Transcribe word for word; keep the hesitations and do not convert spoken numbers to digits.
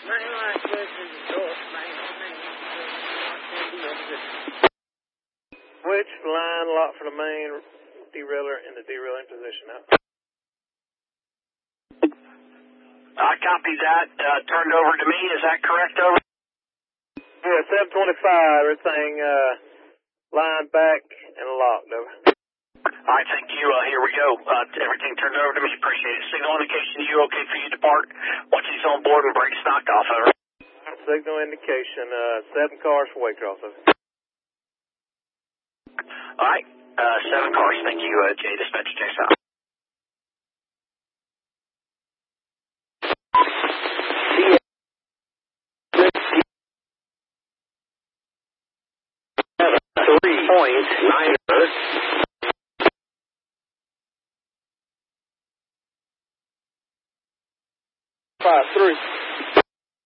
Main line switch is north, main on main. Switch line lock for the main derailleur in the derailing position now. I copy that. Uh, turned over to me. Is that correct, over? Yeah, seven twenty-five. Everything uh, lined back and locked, over. All right, thank you. Uh, here we go. Uh, everything turned over to me. Appreciate it. Signal indication, you okay for you to depart? Once he's on board and brakes knocked off, over. Signal indication, uh, seven cars for Waycross, over. All right, uh, seven cars. Thank you, uh, Jay. Dispatch, checks out. Three point nine. Five three.